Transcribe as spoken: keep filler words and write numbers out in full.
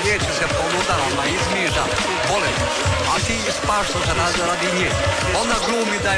liječi se po ludarama, izmiža, vole, a ti spaš što se radi, radi nje. Ona glumi da